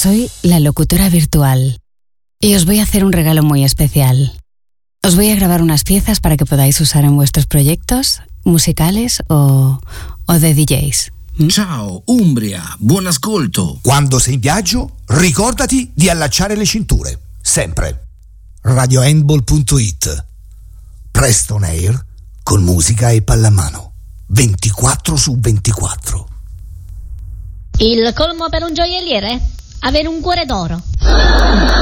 Soy la locutora virtual y os voy a hacer un regalo muy especial. Os voy a grabar unas piezas para que podáis usar en vuestros proyectos musicales o de DJs. Ciao Umbria, buon ascolto. Quando sei in viaggio, ricordati di allacciare le cinture, sempre. RadioHandball.it. Preston Air con musica e pallamano 24/24. Il colmo per un gioielliere? Avere un cuore d'oro.